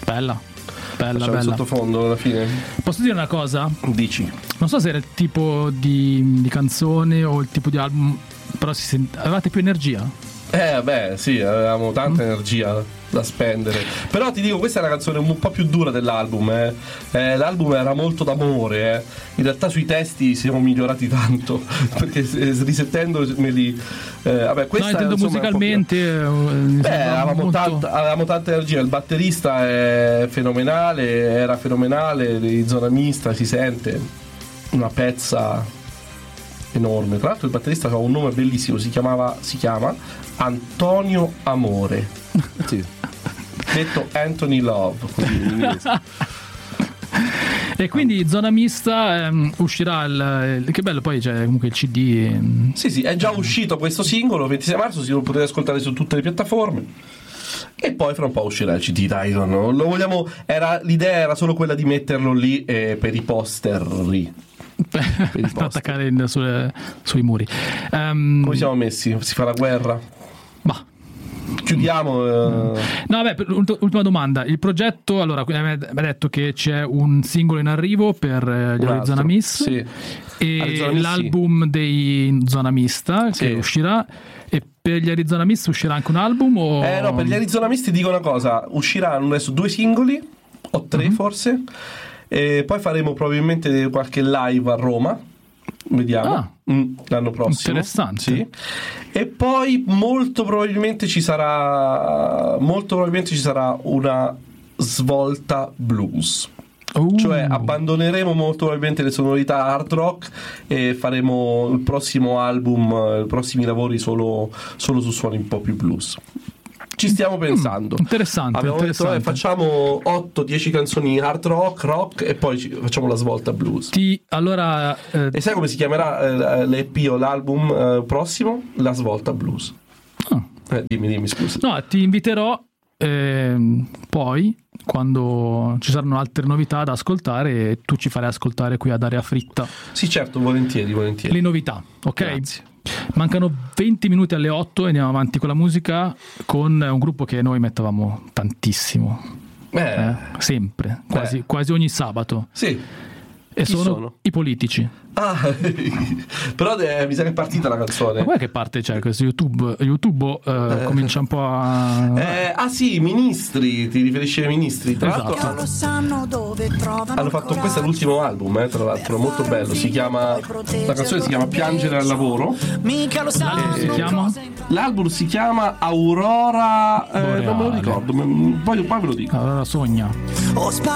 Bella. Facciamo il sottofondo alla fine. Posso dire una cosa? Dici. Non so se era il tipo di canzone o il tipo di album, però avevate più energia? Vabbè, sì, avevamo tanta energia da spendere. Però ti dico, questa è una canzone un po' più dura dell'album. L'album era molto d'amore. In realtà sui testi siamo migliorati tanto, perché risentendomeli, vabbè, questa no, intendo musicalmente. Avevamo tanta energia. Il batterista era fenomenale. Di Zona Mista si sente una pezza enorme. Tra l'altro il batterista aveva un nome bellissimo, si chiama Antonio Amore. Sì. Detto Anthony Love, così in inglese. E quindi Zona Mista uscirà che bello, poi c'è comunque il CD. Sì, è già uscito questo singolo, 26 marzo, si lo potete ascoltare su tutte le piattaforme. E poi fra un po' uscirà il CD, dai, non lo vogliamo. L'idea era solo quella di metterlo lì per i poster lì. Per attaccare sui muri. Come siamo messi? Si fa la guerra? Ma chiudiamo. No, vabbè, ultima domanda. Il progetto, allora, mi ha detto che c'è un singolo in arrivo per gli Arizona Miss, sì. E Arizona l'album dei Zona Mista che uscirà. E per gli Arizona Miss uscirà anche un album? O... no, per gli Arizona Miss ti dico una cosa: usciranno adesso 2 singoli o 3 forse. E poi faremo probabilmente qualche live a Roma. Vediamo l'anno prossimo. Interessante. Sì. E poi molto probabilmente ci sarà una svolta blues. Cioè abbandoneremo molto probabilmente le sonorità hard rock e faremo il prossimo album, i prossimi lavori solo su suoni un po' più blues. Ci stiamo pensando. Interessante. Abbiamo detto facciamo 8-10 canzoni hard rock e poi facciamo la svolta blues. Allora, e sai come si chiamerà l'EP o l'album prossimo? La svolta blues. Dimmi scusa. No, ti inviterò poi quando ci saranno altre novità da ascoltare e tu ci farai ascoltare qui ad Aria Fritta. Sì, certo, volentieri. Le novità, ok? Grazie. Mancano 20 minuti alle 8 e andiamo avanti con la musica, con un gruppo che noi mettevamo tantissimo, sempre, quasi ogni sabato. Sì. E sono i Politici. Però mi sa che è partita la canzone. Ma guarda che parte c'è questo YouTube comincia un po' a... sì, Ministri, ti riferisci ai Ministri. Tra l'altro hanno fatto, questo è l'ultimo album, tra l'altro, molto bello. La canzone si chiama Piangere al lavoro. L'album si chiama Aurora, non me lo ricordo, poi ve lo dico. Aurora Sogna.